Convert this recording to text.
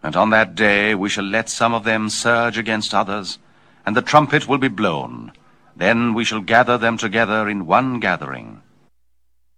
And on that day we shall let some of them surge against others, and the trumpet will be blown. Then we shall gather them together in one gathering,